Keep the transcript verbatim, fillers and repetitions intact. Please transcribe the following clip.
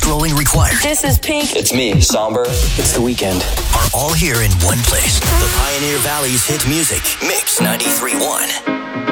flowing required. This is Pink. It's me, Somber. It's The Weeknd. Are all here in one place. The Pioneer Valley's hit music. Mix ninety-three point one.